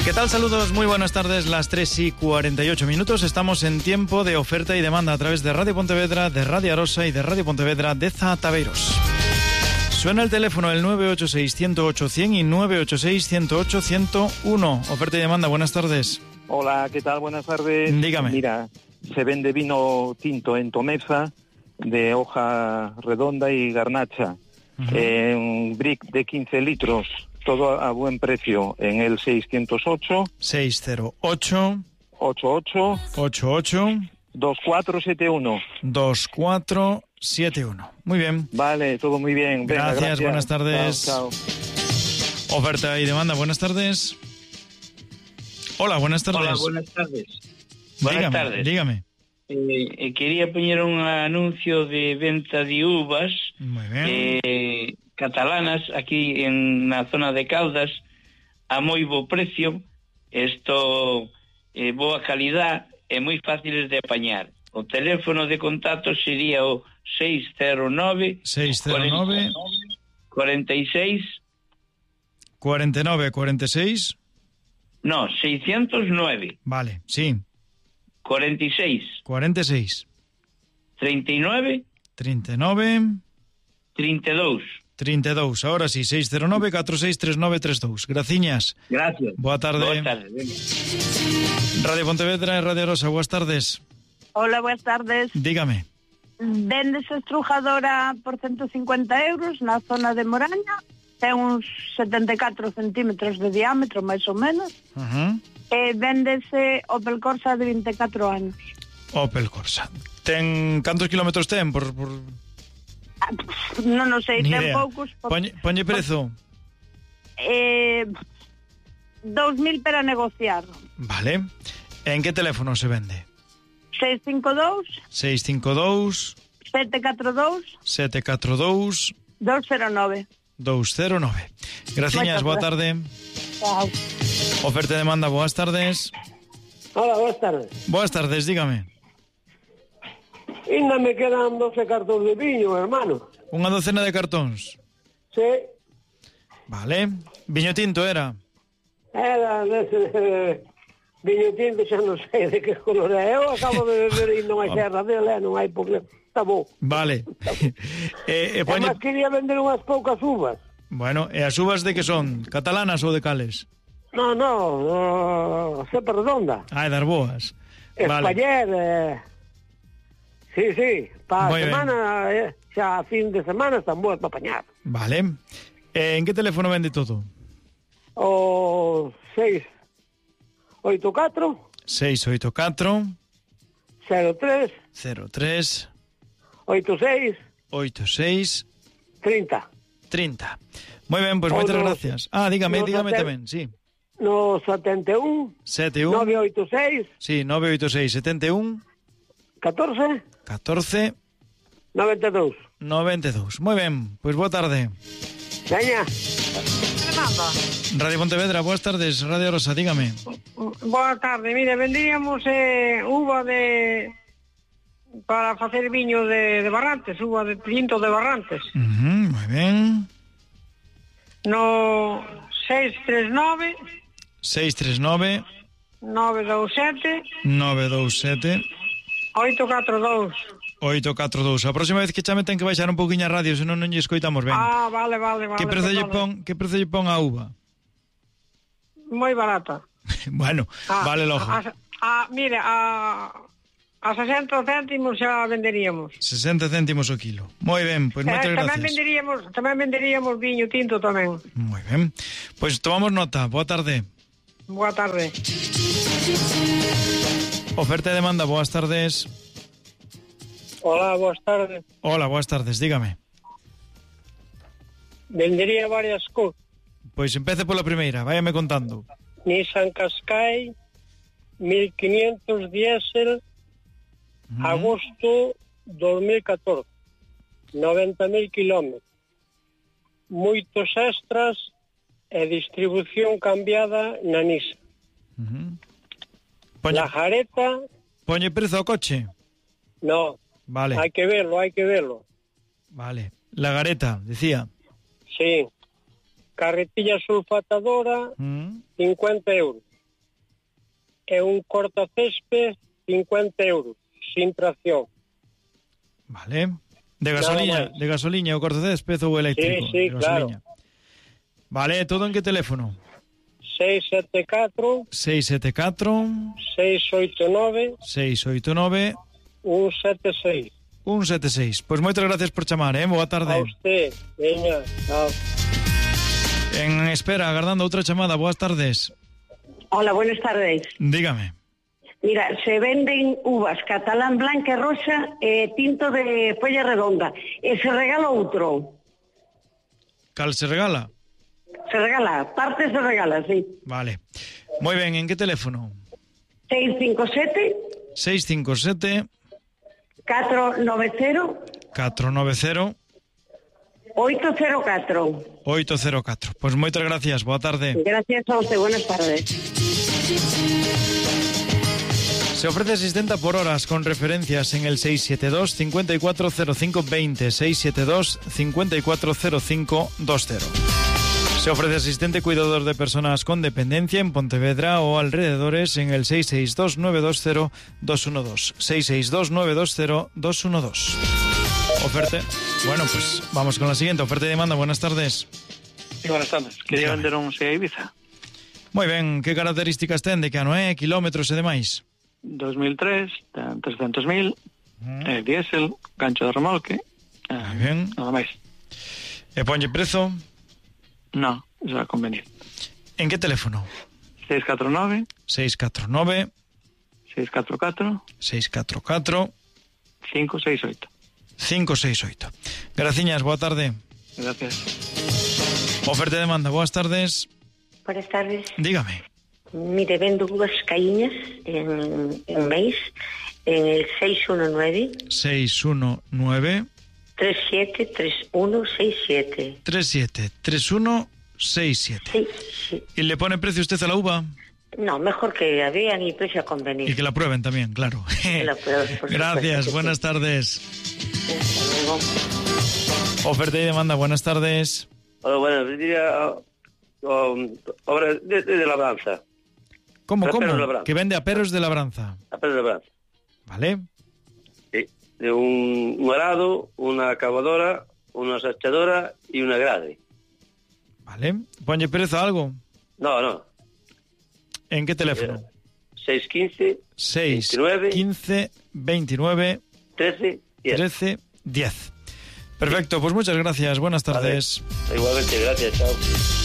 ¿Qué tal? Saludos, muy buenas tardes, las 3:48. Estamos en tiempo de oferta y demanda a través de Radio Pontevedra, de Radio Arosa y de Radio Pontevedra de Zataveiros. Suena el teléfono, el 986-108-100 y 986-108-101. Oferta y demanda, buenas tardes. Hola, ¿qué tal? Buenas tardes. Dígame. Mira, se vende vino tinto en Tomeza, de hoja redonda y garnacha, un brick de 15 litros, todo a buen precio, en el 608 608 88 88 2471. 2471. Muy bien. Vale, todo muy bien. Venga, Gracias, buenas tardes. Chao. Oferta y demanda, buenas tardes. Hola, buenas tardes. Hola, buenas tardes. Dígame. Quería poner un anuncio de venta de uvas. Muy bien. Catalanas aquí en la zona de Caldas a moi bo precio. Esto boa calidad e moi fáciles de apañar. O teléfono de contacto sería o 609 46 49 46. No, 609. Vale, sí. 46 39 32. Ahora sí, 609 463932. Graciñas. Gracias. Boa tarde. Boa tarde. Radio Pontevedra e Radio Arosa, boas tardes. Hola, buenas tardes. Dígame. Vendes estrujadora por 150 euros na zona de Moraña. Ten uns 74 centímetros de diámetro, máis ou menos. E véndese Opel Corsa de 24 anos. Opel Corsa. Ten cantos kilómetros ten por... Non o sei, ten idea. poucos. Poñe prezo. 2.000 para negociar. Vale. En que teléfono se vende? 652 742 209. Graciñas, boa tarde. Chao. Oferta de demanda, boas tardes. Hola, buenas tardes. Boas tardes, dígame. Ainda me quedan 12 cartón de viño, hermano. Unha docena de cartóns. Sí, Vale. Viño tinto era. era dese viño tinto, xa non sei de que color é. Eu acabo de beber e non hai serra dele, non hai porque está bo. Vale. Además quería vender unhas poucas uvas. Bueno, e as uvas de que son? Catalanas ou de cales? No, cepa redonda. Ah, das boas. Vale. Espaller, sí, para Moi a semana, xa a fin de semana están boas para apañar. Vale. En que teléfono vende todo? O 684 684 03 03 86 86 30. 30. Moi ben, pois moitas gracias. Dígame tamén, sí. No 71 71 986 Sí, 986 71 14 14 92. 92. Moi ben, pois boa tarde. Veña. Radio Pontevedra, boas tardes. Radio Rosa, dígame. Boa tarde, mire, vendríamos uva para facer viño de Barrantes, uva de tinto de Barrantes. Moi ben. No 639 639 927 927 842. 842. A próxima vez que chame ten que baixar un pouquiño a radio, senón non lle escoitamos ben. Vale. Que prezo lle pon a uva? Moi barata. Bueno, vale logo. Mire, a 60 céntimos xa venderíamos. 60 céntimos o kilo. Moi ben, pois moitas gracias. Tamén venderíamos viño tinto tamén. Moi ben. Pois tomamos nota. Boa tarde. Boa tarde. Oferta e demanda, boas tardes. Hola, boas tardes. Hola, boas tardes, dígame. Vendería varias cosas. Pois empece pola primeira, váyame contando. Nissan Qashqai 1500 diésel, agosto 2014, 90.000 kilómetros, moitos extras e distribución cambiada na Nissan. La Jareta... Poñe prezo ao coche? No. Vale. Hai que verlo. Vale. La Gareta, decía. Sí. Carretilla sulfatadora, 50 euros. e un cortacésped 50 euros, sin tracción. Vale. De gasolina o cortacésped ou eléctrico? Sí, claro. Vale, todo en que teléfono? 674 689 176. 176. Pois moitas gracias por chamar, boa tarde. A usted, veña, chao. En espera, agardando outra chamada, boas tardes. Hola, buenas tardes. Dígame. Mira, se venden uvas catalán blanca e rosa e tinto de folla redonda. E se regala outro. Cal se regala? Se regala, partes se regala, sí. Vale. Moi ben, en que teléfono? 657 490 804. Pois moitas gracias, boa tarde. Gracias a usted, buenas tardes. Se ofrece asistenta por horas con referencias en el 672 540520, 672 540520. Se ofrece asistente cuidador de personas con dependencia en Pontevedra o alrededores en el 662 920 212, 662 920 212. Oferta. Bueno, pues vamos con la siguiente oferta y demanda. Buenas tardes. Sí, buenas tardes. Quería vender un Sea Ibiza. Moi ben, que características ten, de que ano é, kilómetros e demais? 2003, ten 300.000, diésel, gancho de remolque, ben. Nada máis. E ponlle prezo? No, xa convenir. En que teléfono? 649 644 568. 568. Graciñas, boa tarde. Gracias. Oferta de demanda, boas tardes. Buenas tardes. Dígame. Mire, vendo uvas caíñas en mes en el 619 373167. 373167. Sí. ¿Y le pone precio usted a la uva? No, mejor que la vean y precio a convenir. Y que la prueben también, claro. Que la prueben, por gracias, buenas tardes. Hasta luego. Oferta y demanda, buenas tardes. Hola, buenas. Diría obra de labranza. ¿Cómo? Que vende aperos de labranza. Aperos de labranza. ¿Vale? Sí. De un arado, una cavadora, una sachadora y una grade. ¿Vale? ¿Ponle precio a algo? No. ¿En qué teléfono? 615 29 13 10. Perfecto, pues muchas gracias. Buenas tardes. Vale. Igualmente, gracias. Chao.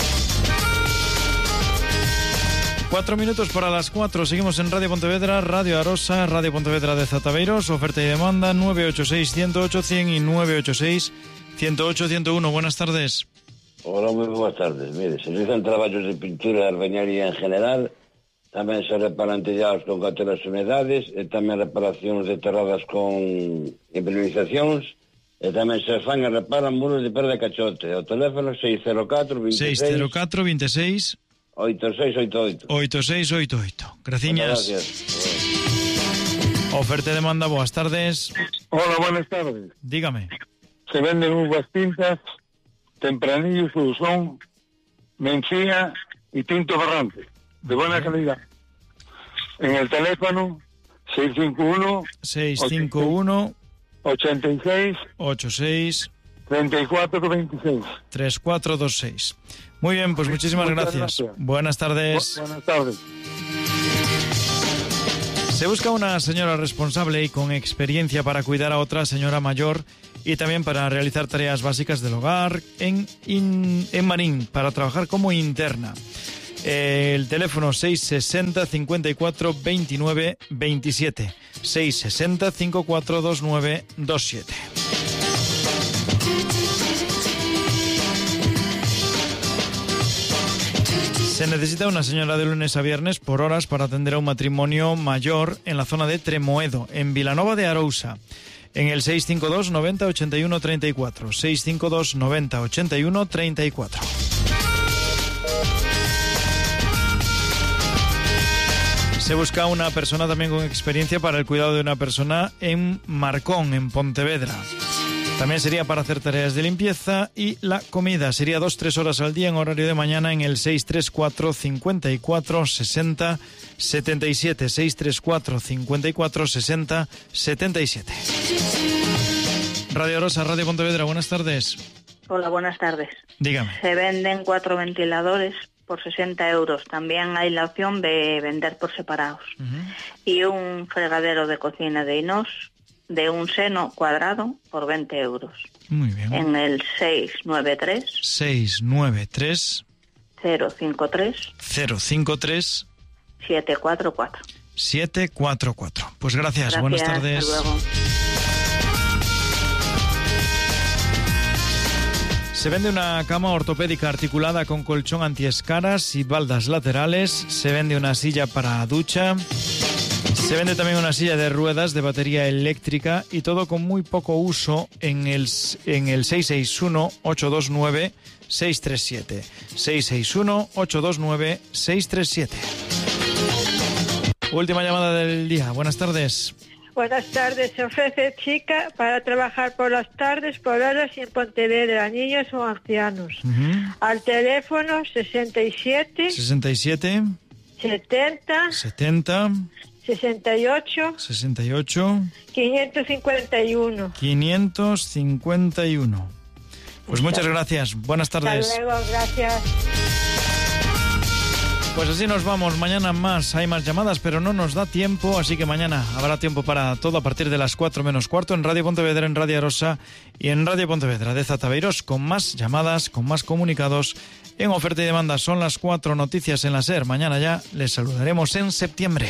4 minutos para las 4. Seguimos en Radio Pontevedra, Radio Arosa, Radio Pontevedra de Zataveiros. Oferta y demanda 986-108-100 y 986-108-101. Buenas tardes. Hola, muy buenas tardes. Mire, se realizan trabajos de pintura de albañaría en general. Tamén se reparan tellados con cateras humedades, e tamén reparacións de terradas con impermeabilizacións, e tamén se fan e reparan muros de pedra de cachote. O teléfono 604-26 8688. 8688. Graciñas. Gracias. Oferta de demanda, boas tardes. Hola, buenas tardes. Dígame. Se venden uvas tintas, tempranillo, Susón, Mencía y Tinto Barrante, de buena calidad. En el teléfono 651 86 3426 3426. Muy bien, pues muchísimas gracias. Buenas tardes. Buenas tardes. Se busca una señora responsable y con experiencia para cuidar a otra señora mayor y también para realizar tareas básicas del hogar en Marín, para trabajar como interna. El teléfono 660 54 29 27, 660 54 29 27. Se necesita una señora de lunes a viernes por horas para atender a un matrimonio mayor en la zona de Tremoedo, en Vilanova de Arousa. En el 652 90 81 34, 652 90 81 34. Se busca una persona también con experiencia para el cuidado de una persona en Marcón, en Pontevedra. También sería para hacer tareas de limpieza, y la comida sería 2-3 horas al día en horario de mañana en el 634 54 60 77. 634 54 60 77. Radio Rosa, Radio Pontevedra, buenas tardes. Hola, buenas tardes. Dígame. Se venden 4 ventiladores por 60 euros. También hay la opción de vender por separados. Y un fregadero de cocina de inox de un seno cuadrado por 20 euros. Muy bien. En el 693 053 744. 744. Pues gracias. Buenas tardes. Hasta luego. Se vende una cama ortopédica articulada con colchón antiescaras y baldas laterales. Se vende una silla para ducha. Se vende también una silla de ruedas de batería eléctrica, y todo con muy poco uso en el 661-829-637. 661-829-637. Última llamada del día. Buenas tardes. Buenas tardes. Se ofrece chica para trabajar por las tardes, por horas y en Pontevedra, niños o ancianos. Al teléfono 67 70 68 551. Pues muchas gracias. Buenas tardes. Hasta luego, gracias. Pues así nos vamos. Mañana más. Hay más llamadas, pero no nos da tiempo, así que mañana habrá tiempo para todo a partir de las 4 menos cuarto en Radio Pontevedra, en Radio Rosa y en Radio Pontevedra de Zataveiros, con más llamadas, con más comunicados en oferta y demanda. Son las 4 noticias en la SER. Mañana ya les saludaremos en septiembre.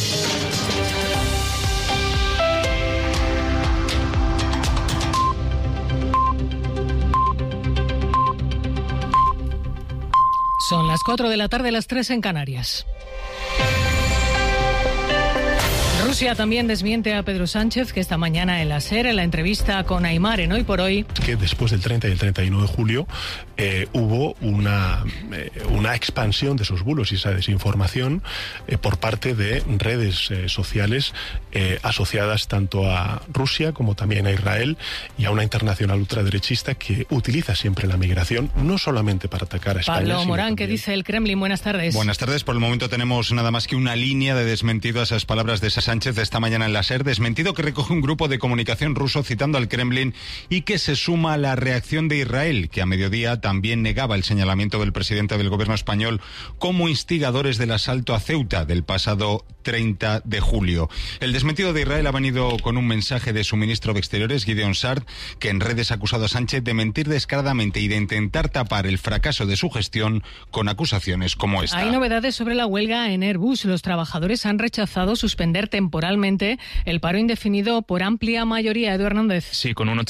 Son las 4 de la tarde, las 3 en Canarias. Rusia también desmiente a Pedro Sánchez, que esta mañana en la SER, en la entrevista con Aimar en Hoy por Hoy, que después del 30 y el 31 de julio hubo una expansión de esos bulos y esa desinformación por parte de redes sociales asociadas tanto a Rusia como también a Israel y a una internacional ultraderechista que utiliza siempre la migración no solamente para atacar a España. Pablo Morán, ¿qué dice el Kremlin? Buenas tardes. Buenas tardes. Por el momento tenemos nada más que una línea de desmentido a esas palabras de Sánchez de esta mañana en la SER, desmentido que recoge un grupo de comunicación ruso citando al Kremlin y que se suma a la reacción de Israel, que a mediodía también negaba el señalamiento del presidente del gobierno español como instigadores del asalto a Ceuta del pasado 30 de julio. El desmentido de Israel ha venido con un mensaje de su ministro de Exteriores, Gideon Sa'ar, que en redes ha acusado a Sánchez de mentir descaradamente y de intentar tapar el fracaso de su gestión con acusaciones como esta. Hay novedades sobre la huelga en Airbus. Los trabajadores han rechazado suspender temporalmente el paro indefinido por amplia mayoría. Edu Hernández. Sí, con un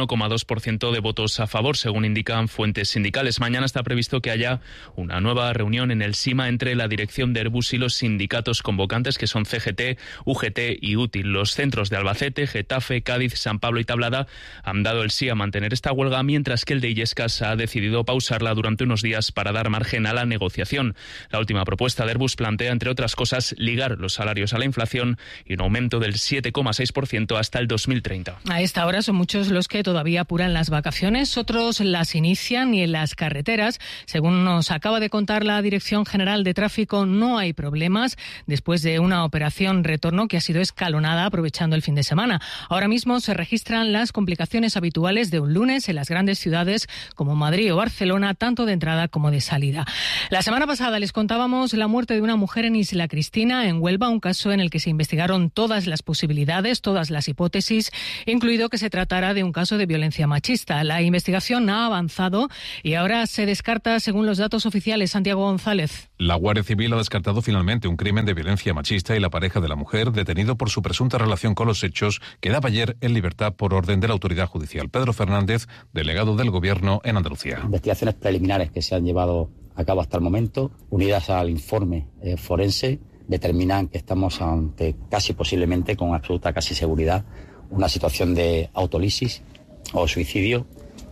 81,2% de votos a favor, según indican fuentes sindicales. Mañana está previsto que haya una nueva reunión en el SIMA entre la dirección de Airbus y los sindicatos convocantes, que son CGT, UGT y UTIL. Los centros de Albacete, Getafe, Cádiz, San Pablo y Tablada han dado el sí a mantener esta huelga, mientras que el de Illescas ha decidido pausarla durante unos días para dar margen a la negociación. La última propuesta de Airbus plantea, entre otras cosas, ligar los salarios a la inflación y un aumento del 7,6% hasta el 2030. A esta hora son muchos los que todavía apuran las vacaciones, otros las inician, y en las carreteras, según nos acaba de contar la Dirección General de Tráfico, no hay problemas después de una operación retorno que ha sido escalonada aprovechando el fin de semana. Ahora mismo se registran las complicaciones habituales de un lunes en las grandes ciudades como Madrid o Barcelona, tanto de entrada como de salida. La semana pasada les contábamos la muerte de una mujer en Isla Cristina, en Huelva, un caso en el que se investigaron todas las posibilidades, todas las hipótesis, incluido que se tratara de un caso de violencia machista. La investigación ha avanzado y ahora se descarta, según los datos oficiales. Santiago González. La Guardia Civil ha descartado finalmente un crimen de violencia machista y la pareja de la mujer, detenido por su presunta relación con los hechos, quedaba ayer en libertad por orden de la autoridad judicial. Pedro Fernández, delegado del Gobierno en Andalucía. Investigaciones preliminares que se han llevado a cabo hasta el momento, unidas al informe forense, determinan que estamos ante casi posiblemente, con absoluta casi seguridad, una situación de autolisis o suicidio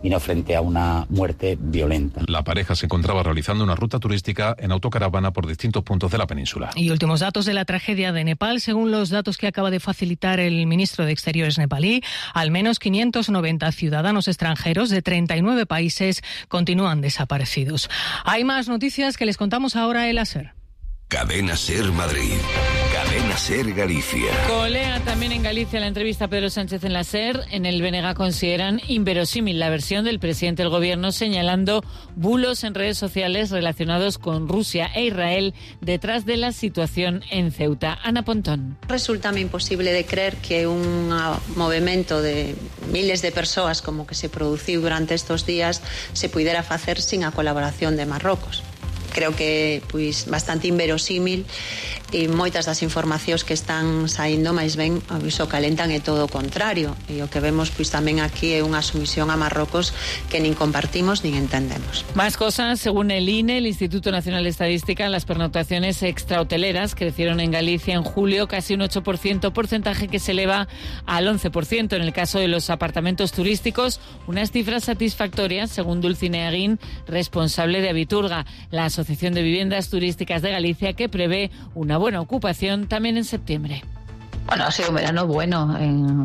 y no frente a una muerte violenta. La pareja se encontraba realizando una ruta turística en autocaravana por distintos puntos de la península. Y últimos datos de la tragedia de Nepal. Según los datos que acaba de facilitar el ministro de Exteriores nepalí, al menos 590 ciudadanos extranjeros de 39 países continúan desaparecidos. Hay más noticias que les contamos ahora en la SER. Cadena SER Madrid. Cadena SER Galicia. Colea también en Galicia la entrevista a Pedro Sánchez en la SER. En el BNG consideran inverosímil la versión del presidente del gobierno señalando bulos en redes sociales relacionados con Rusia e Israel detrás de la situación en Ceuta. Ana Pontón. Resulta imposible de creer que un movimento de miles de persoas como que se produciu durante estos días se pudiera facer sin a colaboración de Marrocos. Creo que bastante inverosímil e moitas das informacións que están saindo máis ben iso calentan e todo o contrario. E o que vemos tamén aquí é unha sumisión a Marrocos que nin compartimos nin entendemos. Más cosas, según el INE, el Instituto Nacional de Estadística, las pernoctaciones extrahoteleras crecieron en Galicia en julio casi un 8%, porcentaje que se eleva al 11%. En el caso de los apartamentos turísticos, unas cifras satisfactorias, según Dulcinea Aguín, responsable de Abiturga, la Asociación de Viviendas Turísticas de Galicia, que prevé una buena ocupación también en septiembre. Bueno, ha sido un verano bueno.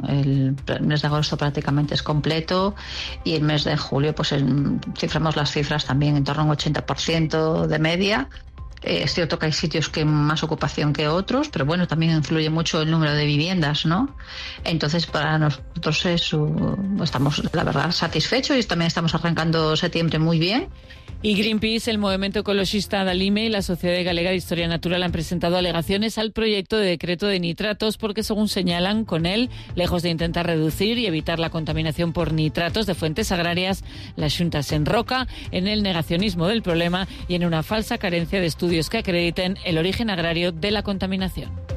El mes de agosto prácticamente es completo y el mes de julio ciframos las cifras también en torno a un 80% de media. Es cierto que hay sitios que más ocupación que otros, pero bueno, también influye mucho el número de viviendas, ¿no? Entonces, para nosotros estamos, la verdad, satisfechos y también estamos arrancando septiembre muy bien. Y Greenpeace, el movimiento ecologista Dalime y la Sociedad Galega de Historia Natural han presentado alegaciones al proyecto de decreto de nitratos porque, según señalan, con él, lejos de intentar reducir y evitar la contaminación por nitratos de fuentes agrarias, la Xunta se enroca en el negacionismo del problema y en una falsa carencia de estudios que acrediten el origen agrario de la contaminación.